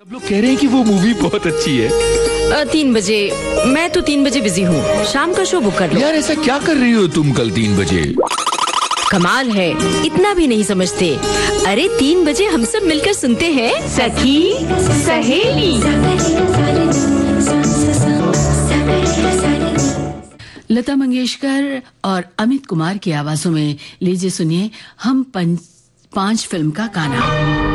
सब लोग कह रहे हैं कि वो मूवी बहुत अच्छी है। 3 बजे। मैं तो 3 बजे बिजी हूँ, शाम का शो बुक कर लो। यार ऐसा क्या कर रही हो तुम कल 3 बजे? कमाल है, इतना भी नहीं समझते। अरे 3 बजे हम सब मिलकर सुनते हैं सखी सहेली। लता मंगेशकर और अमित कुमार की आवाजों में लीजिए सुनिए हम 5 फिल्म का गाना।